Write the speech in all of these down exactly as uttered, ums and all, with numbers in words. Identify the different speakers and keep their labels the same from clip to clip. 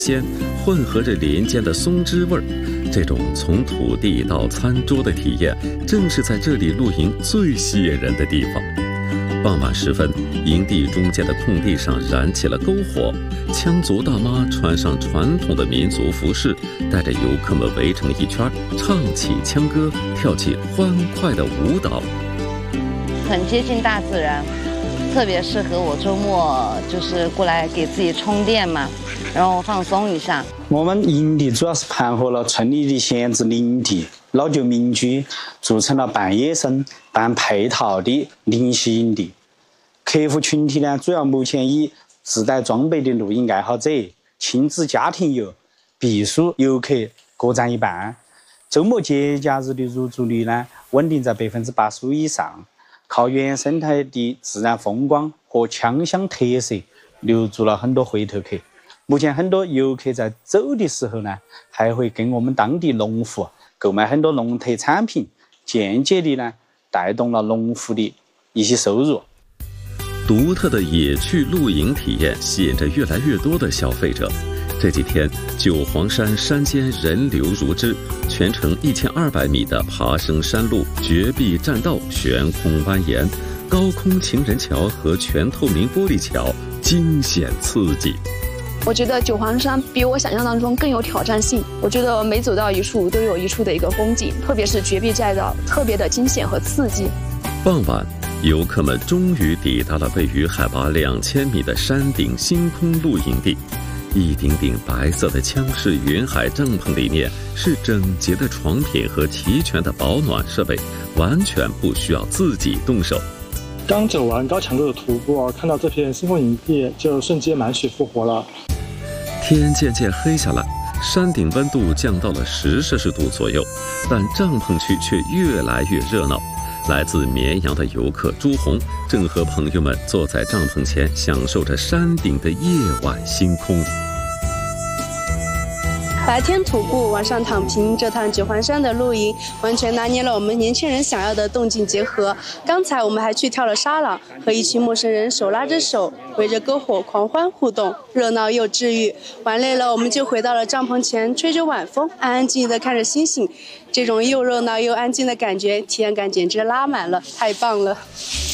Speaker 1: 间混合着林间的松枝味儿，这种从土地到餐桌的体验，正是在这里露营最吸引人的地方。傍晚时分，营地中间的空地上燃起了篝火，羌族大妈穿上传统的民族服饰，带着游客们围成一圈，唱起羌歌，跳起欢快的舞蹈。
Speaker 2: 很接近大自然，特别适合我周末就是过来给自己充电嘛，然后放松一下。
Speaker 3: 我们营地主要是盘活了村里的闲置林地、老旧民居，组成了半野生、半配套的临时营地。客户群体呢，主要目前以自带装备的露营爱好者、亲子家庭游、避暑游客各占一半。周末节假日的入住率呢，稳定在百分之八十五以上。靠原生态的自然风光和羌乡特色，留住了很多回头客。目前很多游客在走的时候呢，还会跟我们当地农户购买很多农特产品，间接的呢带动了农户的一些收入。
Speaker 1: 独特的野趣露营体验吸引着越来越多的消费者。这几天，九黄山山间人流如织，全程一千二百米的爬升山路、绝壁栈道、悬空蜿蜒、高空情人桥和全透明玻璃桥，惊险刺激。
Speaker 4: 我觉得九黄山比我想象当中更有挑战性。我觉得每走到一处都有一处的一个风景，特别是绝壁栈道，特别的惊险和刺激。
Speaker 1: 傍晚，游客们终于抵达了位于海拔两千米的山顶星空露营地。一顶顶白色的羌式云海帐篷里面是整洁的床品和齐全的保暖设备，完全不需要自己动手。
Speaker 5: 刚走完高强度的徒步，看到这片星空营地，就瞬间满血复活了。
Speaker 1: 天渐渐黑下来，山顶温度降到了十摄氏度左右，但帐篷区却越来越热闹。来自绵阳的游客朱红正和朋友们坐在帐篷前，享受着山顶的夜晚星空。
Speaker 6: 白天徒步，晚上躺平，这趟九黄山的露营完全拿捏了我们年轻人想要的动静结合。刚才我们还去跳了沙朗，和一群陌生人手拉着手，围着篝火狂欢互动，热闹又治愈。玩累了，我们就回到了帐篷前，吹着晚风，安安静静地看着星星。这种又热闹又安静的感觉，体验感简直拉满了，太棒了！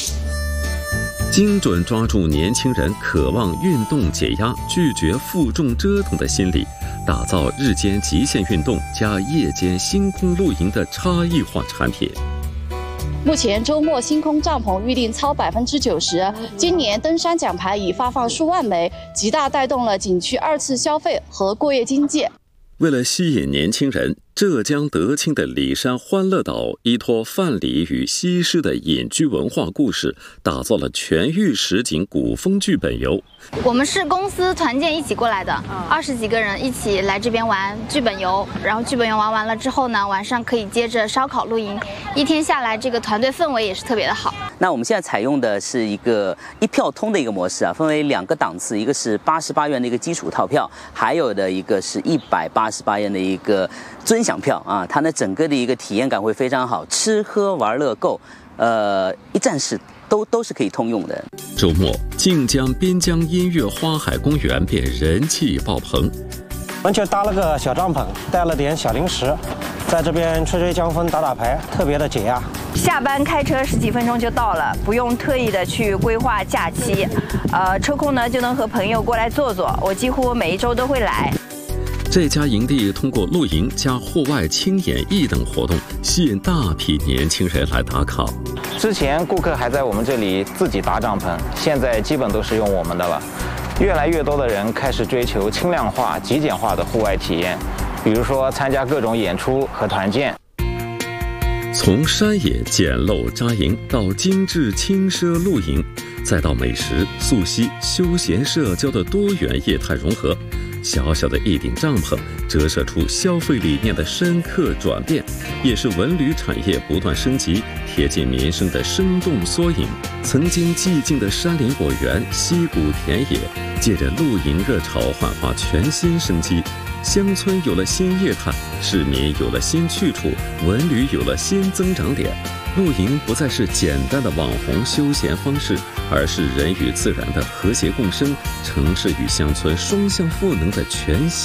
Speaker 1: 精准抓住年轻人渴望运动解压、拒绝负重折腾的心理，打造日间极限运动加夜间星空露营的差异化产品。
Speaker 7: 目前周末星空帐篷预订超百分之九十，今年登山奖牌已发放数万枚，极大带动了景区二次消费和过夜经济。
Speaker 1: 为了吸引年轻人，浙江德清的里山欢乐岛依托范蠡与西施的隐居文化故事，打造了全域实景古风剧本游。
Speaker 8: 我们是公司团建一起过来的，二十几个人一起来这边玩剧本游，然后剧本游玩完了之后呢，晚上可以接着烧烤露营，一天下来这个团队氛围也是特别的好。
Speaker 9: 那我们现在采用的是一个一票通的一个模式啊，分为两个档次，一个是八十八元的一个基础套票，还有的一个是一百八十八元的一个尊享票啊，它呢整个的一个体验感会非常好，吃喝玩乐购，呃，一站式都都是可以通用的。
Speaker 1: 周末，靖江滨江音乐花海公园便人气爆棚。
Speaker 10: 我们就搭了个小帐篷，带了点小零食，在这边吹吹江风、打打牌，特别的解压。
Speaker 11: 下班开车十几分钟就到了，不用特意的去规划假期，呃，抽空呢就能和朋友过来坐坐。我几乎每一周都会来。
Speaker 1: 这家营地通过露营加户外轻演艺等活动，吸引大批年轻人来打卡。
Speaker 12: 之前顾客还在我们这里自己搭帐篷，现在基本都是用我们的了。越来越多的人开始追求轻量化、极简化的户外体验，比如说参加各种演出和团建。
Speaker 1: 从山野简陋扎营到精致轻奢露营，再到美食、溯溪、休闲社交的多元业态融合，小小的一顶帐篷折射出消费理念的深刻转变，也是文旅产业不断升级、贴近民生的生动缩影。曾经寂静的山林果园、溪谷田野，借着露营热潮焕发全新生机。乡村有了新业态，市民有了新去处，文旅有了新增长点。露营不再是简单的网红休闲方式，而是人与自然的和谐共生，城市与乡村双向赋能的全新